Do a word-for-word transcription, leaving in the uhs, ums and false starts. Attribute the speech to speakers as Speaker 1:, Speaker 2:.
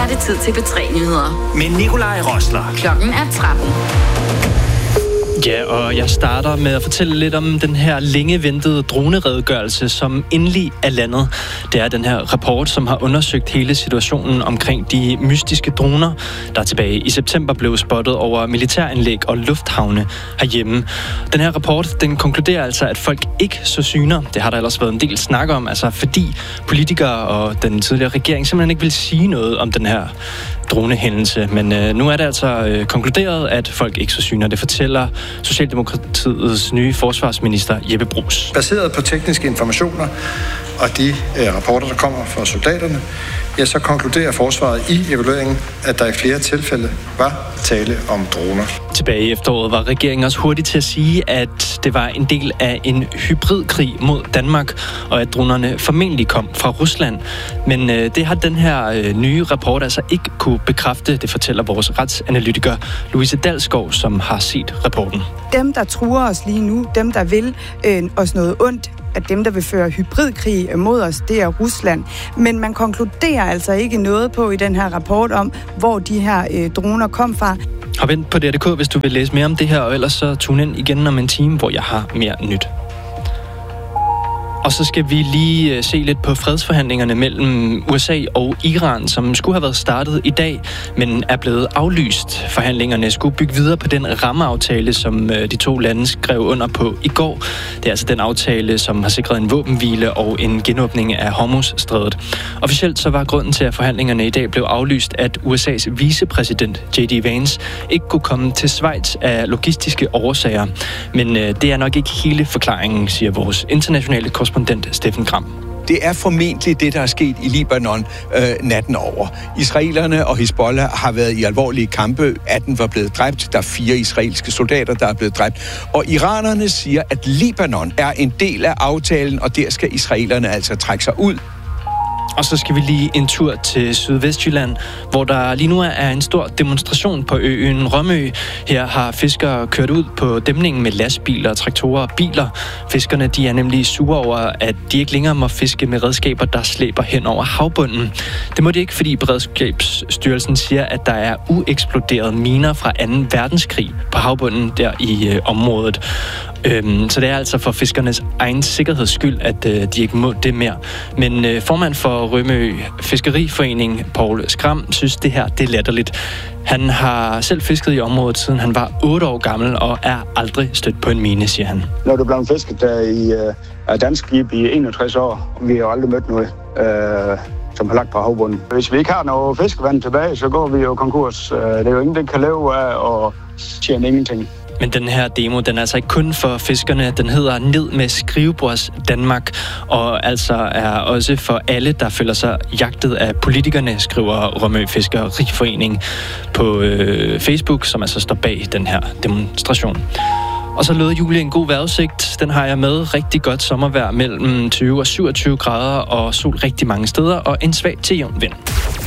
Speaker 1: er det tid til B tre Nyheder.
Speaker 2: Med Nikolaj Rosler.
Speaker 1: Klokken er tretten.
Speaker 3: Ja, og jeg starter med at fortælle lidt om den her længe ventede droneredegørelse, som endelig er landet. Det er den her rapport, som har undersøgt hele situationen omkring de mystiske droner, der tilbage i september blev spottet over militæranlæg og lufthavne herhjemme. Den her rapport, den konkluderer altså, at folk ikke så syner. Det har der ellers været en del snak om, altså fordi politikere og den tidligere regering simpelthen ikke vil sige noget om den her dronehændelse. Men øh, nu er det altså øh, konkluderet, at folk ikke så syner. Det fortæller Socialdemokratiets nye forsvarsminister Jeppe Bruus.
Speaker 4: Baseret på tekniske informationer og de øh, rapporter, der kommer fra soldaterne, ja, så konkluderer forsvaret i evalueringen, at der i flere tilfælde var tale om droner.
Speaker 3: Tilbage i efteråret var regeringen også hurtig til at sige, at det var en del af en hybridkrig mod Danmark, og at dronerne formentlig kom fra Rusland. Men øh, det har den her øh, nye rapport altså ikke kunne bekræfte, det fortæller vores retsanalytiker Louise Dalsgaard, som har set rapporten.
Speaker 5: Dem, der truer os lige nu, dem, der vil øh, os noget ondt, at dem, der vil føre hybridkrig mod os, det er Rusland. Men man konkluderer altså ikke noget på i den her rapport om, hvor de her øh, droner kom fra.
Speaker 3: Og vent på D R punktum D K, hvis du vil læse mere om det her, og ellers så tune ind igen om en time, hvor jeg har mere nyt. Og så skal vi lige se lidt på fredsforhandlingerne mellem U S A og Iran, som skulle have været startet i dag, men er blevet aflyst. Forhandlingerne skulle bygge videre på den rammeaftale, som de to lande skrev under på i går. Det er altså den aftale, som har sikret en våbenhvile og en genåbning af Hormuzstrædet. Officielt så var grunden til, at forhandlingerne i dag blev aflyst, at U S A's vicepræsident J D Vance ikke kunne komme til Schweiz af logistiske årsager. Men det er nok ikke hele forklaringen, siger vores internationale korrespondent Steffen Gram.
Speaker 6: Det er formentlig det, der er sket i Libanon øh, natten over. Israelerne og Hizbollah har været i alvorlige kampe. atten var blevet dræbt. Der er fire israelske soldater, der er blevet dræbt. Og iranerne siger, at Libanon er en del af aftalen, og der skal israelerne altså trække sig ud.
Speaker 3: Og så skal vi lige en tur til Sydvestjylland, hvor der lige nu er en stor demonstration på øen Rømø. Her har fiskere kørt ud på dæmningen med lastbiler, traktorer og biler. Fiskerne de er nemlig sure over, at de ikke længere må fiske med redskaber, der slæber hen over havbunden. Det må de ikke, fordi Beredskabsstyrelsen siger, at der er ueksploderede miner fra anden verdenskrig på havbunden der i øh, området. Øhm, så det er altså for fiskernes egen sikkerheds skyld, at øh, de ikke må det mere. Men øh, formand for Rømø Fiskeriforening, Poul Skram, synes det her det er latterligt. Han har selv fisket i området, siden han var otte år gammel, og er aldrig stødt på en mine, siger han.
Speaker 7: Når du blev fisket der i uh, dansk skib i enogtres år, vi har aldrig mødt noget, uh, som har lagt på havbunden. Hvis vi ikke har noget fiskevand tilbage, så går vi jo konkurs. Uh, det er jo ingen, der kan leve af og tjene ingenting.
Speaker 3: Men den her demo, den er altså ikke kun for fiskerne. Den hedder Ned med skrivebords Danmark, og altså er også for alle, der føler sig jagtet af politikerne, skriver Rømø Fiskeriforening på øh, Facebook, som altså står bag den her demonstration. Og så lød Julie en god vejrudsigt. Den har jeg med. Rigtig godt sommervejr mellem tyve og syvogtyve grader og sol rigtig mange steder, og en svag til jævn vind.